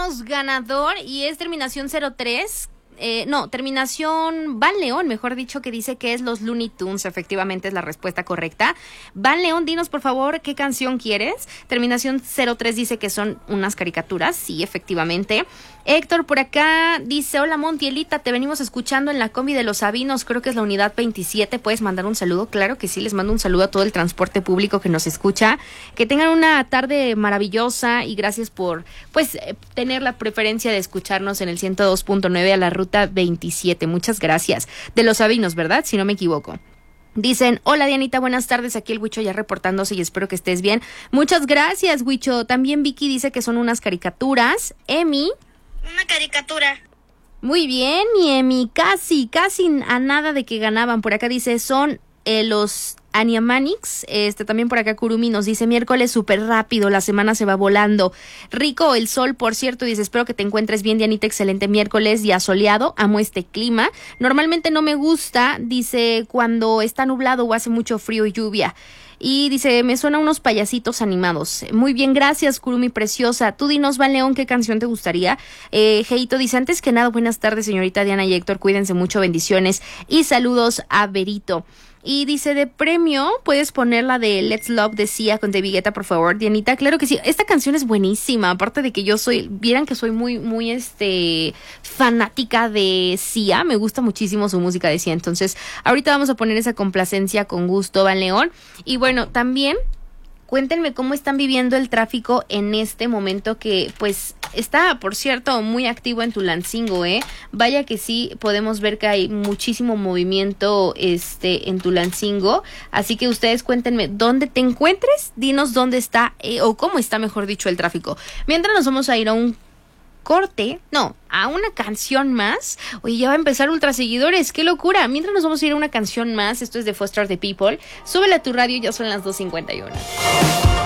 tenemos ganador y es terminación 03. Terminación Van León, mejor dicho, que dice que es los Looney Tunes. Efectivamente es la respuesta correcta. Van León, dinos por favor qué canción quieres. Terminación 03 dice que son unas caricaturas. Sí, efectivamente. Héctor por acá dice: hola Montielita, te venimos escuchando en la combi de Los Sabinos, creo que es la unidad 27, ¿puedes mandar un saludo? Claro que sí, les mando un saludo a todo el transporte público que nos escucha, que tengan una tarde maravillosa y gracias por tener la preferencia de escucharnos en el 102.9 a la ruta 27, muchas gracias. De Los Sabinos, ¿verdad? Si no me equivoco. Dicen: hola Dianita, buenas tardes, aquí el Huicho ya reportándose y espero que estés bien. Muchas gracias, Huicho. También Vicky dice que son unas caricaturas. Emi: una caricatura. Muy bien, mi Emi, casi a nada de que ganaban. Por acá dice, son los Animaniacs. También por acá Kurumi nos dice: miércoles súper rápido, la semana se va volando. Rico el sol, por cierto, dice: espero que te encuentres bien, Dianita, excelente miércoles, día soleado, amo este clima. Normalmente no me gusta, dice, cuando está nublado o hace mucho frío y lluvia. Y dice: me suena unos payasitos animados. Muy bien, gracias, Kurumi preciosa. Tú dinos, Van León, ¿qué canción te gustaría? Geito dice: antes que nada, buenas tardes, señorita Diana y Héctor, cuídense mucho, bendiciones y saludos a Berito. Y dice: de premio, ¿puedes poner la de Let's Love de Sia con David Guetta, por favor, Dianita? Claro que sí, esta canción es buenísima, aparte de que vieran que soy muy fanática de Sia, me gusta muchísimo su música de Sia, entonces ahorita vamos a poner esa complacencia con gusto, Van León. Y bueno, también cuéntenme cómo están viviendo el tráfico en este momento que está, por cierto, muy activo en Tulancingo, Vaya que sí, podemos ver que hay muchísimo movimiento en Tulancingo, así que ustedes cuéntenme dónde te encuentres, dinos dónde está o cómo está, mejor dicho, el tráfico. Mientras nos vamos a ir a a una canción más. Oye, ya va a empezar Ultra Seguidores, qué locura. Mientras nos vamos a ir a una canción más, esto es de Foster the People. Súbele a tu radio, ya son las 2:51.